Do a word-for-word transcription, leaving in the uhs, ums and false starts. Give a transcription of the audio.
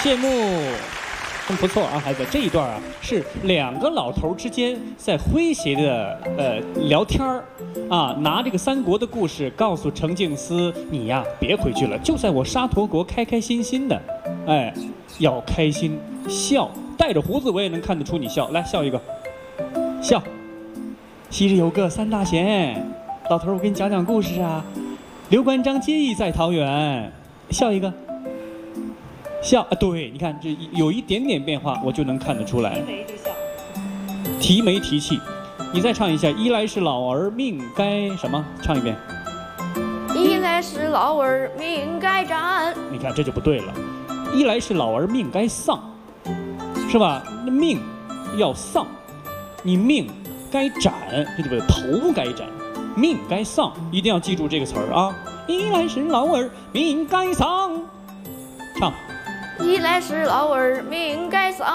谢幕。真不错啊，孩子，这一段啊是两个老头之间在诙谐的呃聊天儿啊，拿这个三国的故事告诉程静思，你呀别回去了，就在我沙陀国开开心心的，哎，要开心笑，带着胡子我也能看得出你笑，来笑一个，笑。昔日有个三大贤，老头儿我给你讲讲故事啊，刘关张结义在桃园，笑一个。笑啊，对，你看这有一点点变化，我就能看得出来。 提眉就笑， 提眉提气。你再唱一下，一来是老儿命该什么？唱一遍。 一来是老儿命该斩。 你看这就不对了，一来是老儿命该丧，是吧？那命要丧，你命该斩，这就不对，头该斩，命该丧，一定要记住这个词儿啊。一来是老儿命该丧，唱。 一来是老儿命该丧。